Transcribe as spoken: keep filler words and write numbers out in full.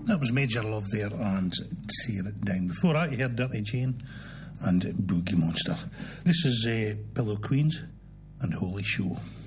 That was Major Love there and Tear It Down. Before that, you heard Dirty Jane and Boogie Monster. This is uh, Pillow Queens and Holy Show.